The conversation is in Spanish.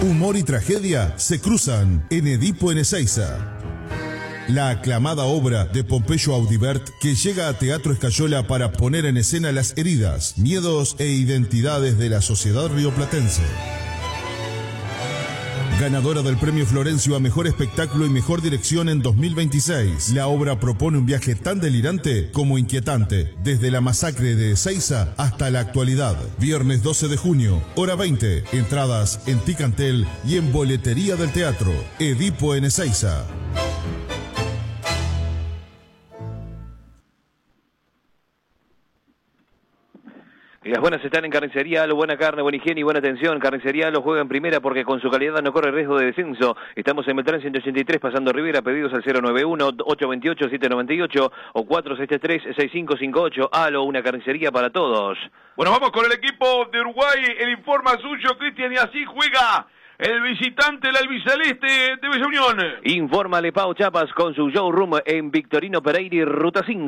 Humor y tragedia se cruzan en Edipo en Ezeiza. La aclamada obra de Pompeyo Audibert que llega a Teatro Escayola para poner en escena las heridas, miedos e identidades de la sociedad rioplatense. Ganadora del Premio Florencio a Mejor Espectáculo y Mejor Dirección en 2026, la obra propone un viaje tan delirante como inquietante, desde la masacre de Ezeiza hasta la actualidad. Viernes 12 de junio, hora 20, entradas en Ticantel y en Boletería del Teatro. Edipo en Ezeiza. Las buenas están en Carnicería Alo, buena carne, buena higiene y buena atención. Carnicería Alo juega en primera porque con su calidad no corre riesgo de descenso. Estamos en Beltrán 183, pasando Rivera, pedidos al 091-828-798 o 473-6558. Alo, una carnicería para todos. Bueno, vamos con el equipo de Uruguay, el informa suyo, Cristian, y así juega el visitante, el albiceleste de Bella Unión. Infórmale Pau Chapas con su showroom en Victorino Pereira y Ruta 5.